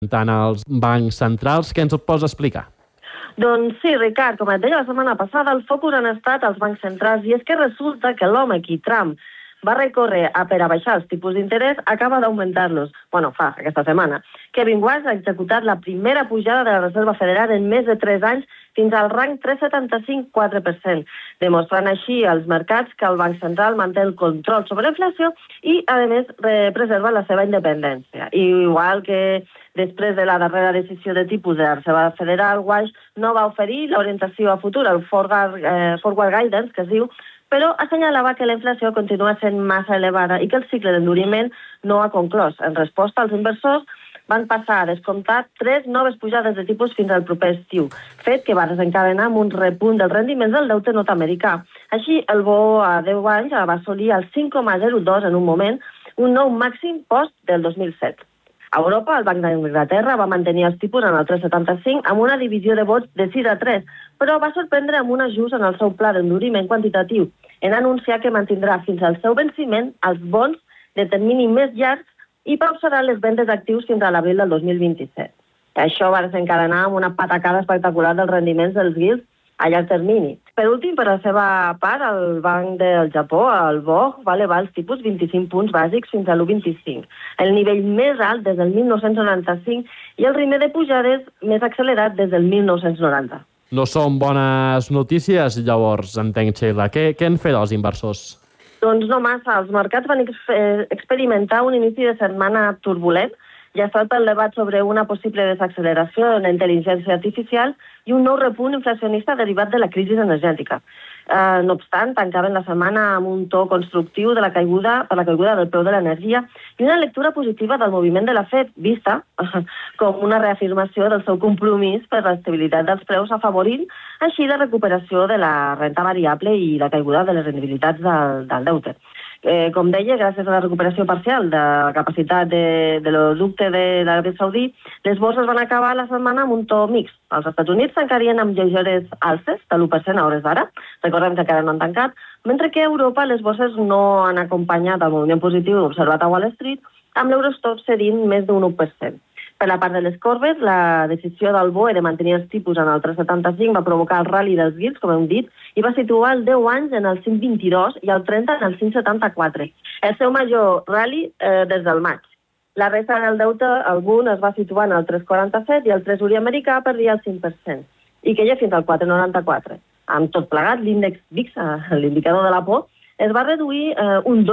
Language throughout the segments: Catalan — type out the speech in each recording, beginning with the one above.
tant els bancs centrals. Què ens ho pots explicar? Doncs sí, Ricard, com et deia la setmana passada, el focus han estat els bancs centrals, i és que resulta que l'home qui Trump va recórrer per a baixar els tipus d'interès, acaba d'augmentar-los. Fa aquesta setmana. Kevin Warsh ha executat la primera pujada de la Reserva Federal en més de 3 anys fins al rang 3,75-4%, demostrant així als mercats que el Banc Central manté el control sobre la inflació i, a més, preserva la seva independència. I igual que després de la darrera decisió de tipus de la Reserva Federal, Warsh no va oferir l'orientació a futur, el forward guidance, que es diu, però assenyalava que la inflació continua sent massa elevada i que el cicle d'enduriment no ha conclòs. En resposta, els inversors van passar a descomptar 3 noves pujades de tipus fins al proper estiu, fet que va desencadenar amb un repunt dels rendiments del deute nord-americà. Així, el bo a 10 anys va assolir el 5,02 en un moment, un nou màxim post del 2007. A Europa, el Banc d'Anglaterra va mantenir els tipus en el 3,75 amb una divisió de vots de 6-3, però va sorprendre amb un ajust en el seu pla d'enduriment quantitatiu, en anunciar que mantindrà fins al seu venciment els bons de termini més llargs i pausarà les vendes d'actius fins a l'abril del 2027. Això va desencadenar amb una patacada espectacular dels rendiments dels guilds a llarg termini. Per últim, per la seva part, el Banc del Japó, el BOJ, va elevar els tipus 25 punts bàsics fins a l'1,25, el nivell més alt des del 1995 i el ritme de pujades més accelerat des del 1990. No són bones notícies, llavors, entenc, Sheila. Què han fet els inversors? Doncs no massa. Els mercats van experimentar un inici de setmana turbulent, ja ha estat pel debat sobre una possible desacceleració en la intel·ligència artificial i un nou repunt inflacionista derivat de la crisi energètica. No obstant, tancaven la setmana amb un to constructiu per la caiguda del preu de l'energia i una lectura positiva del moviment de la FED, vista com una reafirmació del seu compromís per l'estabilitat dels preus, afavorint així la recuperació de la renta variable i la caiguda de les rendibilitats del deute. Com deia, gràcies a la recuperació parcial de la capacitat de l'oducte de l'Aràbia Saudí, les borses van acabar la setmana amb un to mixt. Els Estats Units tancarien amb lleugeres alces de l'1% a hores d'ara, recordem que encara no han tancat, mentre que a Europa les borses no han acompanyat el moviment positiu observat a Wall Street, amb l'Eurostoxx cedint més d'un 1%. Per la part de les corbes, la decisió del BOE de mantenir els tipus en el 3,75 va provocar el rally dels guilds, com hem dit, i va situar el 10 anys en el 5,22 i el 30 en el 5,74. El seu major rally des del maig. La resta del deute, el Bund, es va situar en el 3,47 i el Tresuri americà perdia el 5%, i queia fins al 4,94. Amb tot plegat, l'índex VIX, l'indicador de la por, es va reduir un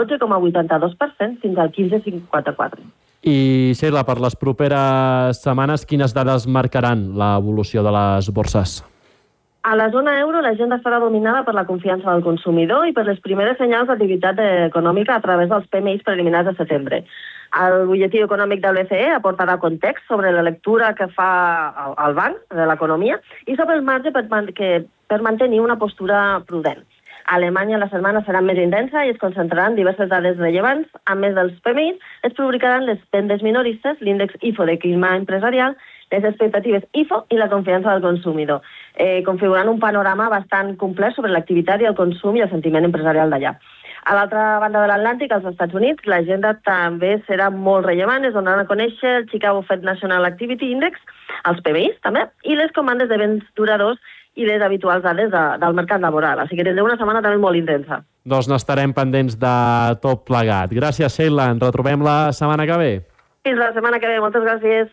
12,82% fins al 15,54. I, Sheila, per les properes setmanes, quines dades marcaran l'evolució de les borses? A la zona euro, l'agenda estarà dominada per la confiança del consumidor i per les primeres senyals d'activitat econòmica a través dels PMIs preliminars de setembre. El butlletí econòmic del BCE aportarà context sobre la lectura que fa el banc de l'economia i sobre el marge per mantenir una postura prudent. A Alemanya la setmana serà més intensa i es concentraran diverses dades rellevants. A més dels PMIs, es publicaran les vendes minoristes, l'índex IFO de clima empresarial, les expectatives IFO i la confiança del consumidor, configurant un panorama bastant complex sobre l'activitat i el consum i el sentiment empresarial d'allà. A l'altra banda de l'Atlàntic, als Estats Units, l'agenda també serà molt rellevant. Es donaran a conèixer el Chicago Fed National Activity Index, els PMIs també, i les comandes de béns duradors i les habituals dades del mercat laboral. Així que tindreu una setmana també molt intensa. Doncs n'estarem pendents de tot plegat. Gràcies, Sheila. Ens retrobem la setmana que ve. Fins la setmana que ve. Moltes gràcies.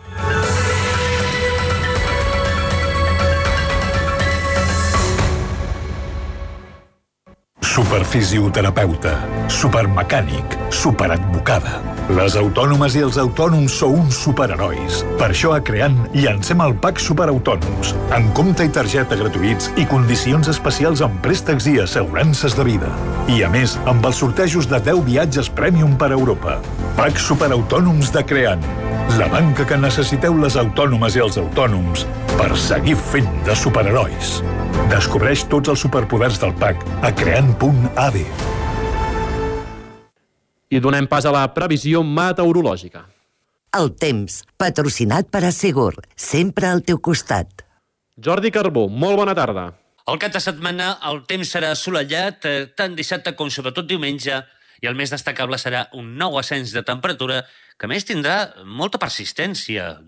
Superfisioterapeuta, supermecànic, superadvocada. Les autònomes i els autònoms sou uns superherois. Per això a Creant llancem el PAC Superautònoms, amb compte i targeta gratuïts i condicions especials en préstecs i assegurances de vida. I a més, amb els sortejos de 10 viatges Premium per Europa. PAC Superautònoms de Creant, la banca que necessiteu les autònomes i els autònoms per seguir fent de superherois. Descobreix tots els superpoders del PAC a creant.ad. I donem pas a la previsió meteorològica. El temps, patrocinat per Assegur, sempre al teu costat. Jordi Carbó, molt bona tarda. El cap de setmana el temps serà assolellat, tant dissabte com sobretot diumenge, i el més destacable serà un nou ascens de temperatura que a més tindrà molta persistència.